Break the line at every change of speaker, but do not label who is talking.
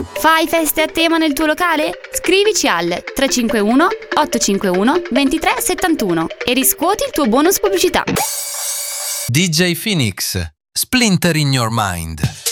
Fai feste a tema nel tuo locale? Scrivici al 351 851 2371 e riscuoti il tuo bonus pubblicità.
DJ Phoenix, Splinter in Your Mind.